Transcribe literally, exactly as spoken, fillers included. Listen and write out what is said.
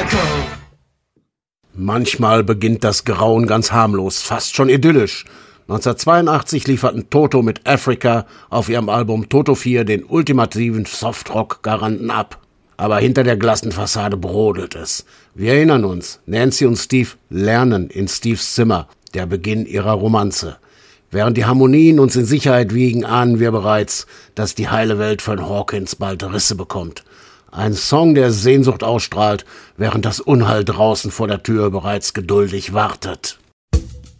Psycho. Manchmal beginnt das Grauen ganz harmlos, fast schon idyllisch. neunzehnhundertzweiundachtzig lieferten Toto mit Africa auf ihrem Album Toto vier den ultimativen Softrock-Garanten ab. Aber hinter der glatten Fassade brodelt es. Wir erinnern uns, Nancy und Steve lernen in Steves Zimmer, der Beginn ihrer Romanze. Während die Harmonien uns in Sicherheit wiegen, ahnen wir bereits, dass die heile Welt von Hawkins bald Risse bekommt. Ein Song, der Sehnsucht ausstrahlt, während das Unheil draußen vor der Tür bereits geduldig wartet.